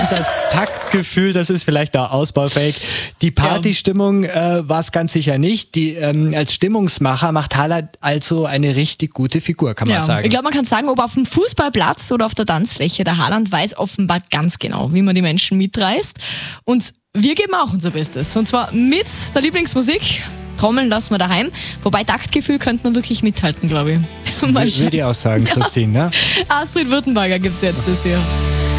das Taktgefühl, das ist vielleicht auch ausbaufähig. Die Partystimmung war es ganz sicher nicht. Als Stimmungsmacher macht Haaland also eine richtig gute Figur, kann man sagen. Ich glaube, man kann sagen, ob auf dem Fußballplatz oder auf der Tanzfläche, der Haaland weiß offenbar ganz genau, wie man die Menschen mitreißt. Und wir geben auch unser Bestes. Und zwar mit der Lieblingsmusik. Trommeln lassen wir daheim. Wobei Taktgefühl könnte man wirklich mithalten, glaube ich. Würde ich auch sagen, Christine. Ne? Astrid Württemberger gibt es jetzt für Sie.